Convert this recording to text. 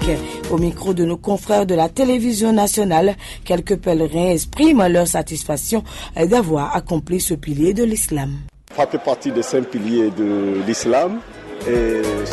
Afrique. Au micro de nos confrères de la télévision nationale, quelques pèlerins expriment leur satisfaction d'avoir accompli ce pilier de l'islam. Ça fait partie des 5 piliers de l'islam et